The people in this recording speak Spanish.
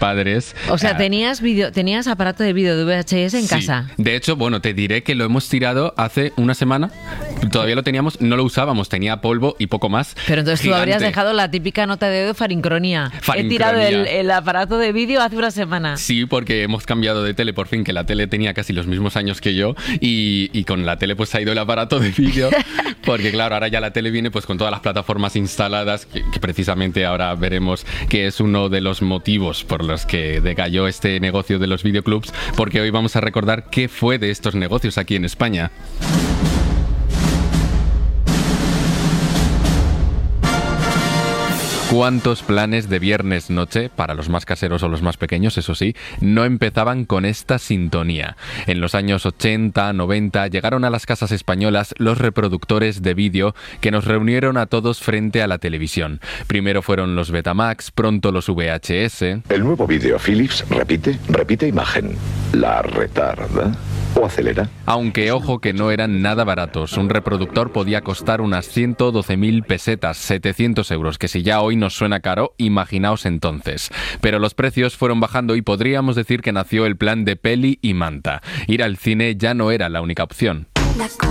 padres. O sea, tenías aparato de vídeo de VHS en casa. De hecho, bueno, te diré que lo hemos tirado hace una semana. Todavía lo teníamos, no lo usábamos, tenía polvo y poco más. Pero entonces Gigante. tú habrías dejado la típica nota de dedo farincronía. He tirado el aparato de vídeo hace una semana. Sí, porque hemos cambiado de tele por fin, que la tele tenía casi los mismos años que yo y con la tele pues ha ido el aparato de vídeo, porque claro, ahora ya la tele viene pues con todas las plataformas instaladas, que precisamente ahora veremos que es uno de los motivos por los que decayó este negocio de los videoclubs, porque hoy vamos a recordar qué fue de estos negocios aquí en España. ¿Cuántos planes de viernes noche, para los más caseros o los más pequeños, eso sí, no empezaban con esta sintonía? En los años 80, 90 llegaron a las casas españolas los reproductores de vídeo que nos reunieron a todos frente a la televisión. Primero fueron los Betamax, pronto los VHS. El nuevo vídeo Philips repite imagen. ¿La retarda o acelera? Aunque ojo que no eran nada baratos. Un reproductor podía costar unas 112.000 pesetas, 700 euros, que si ya hoy nos suena caro, imaginaos entonces. Pero los precios fueron bajando y podríamos decir que nació el plan de peli y manta. Ir al cine ya no era la única opción.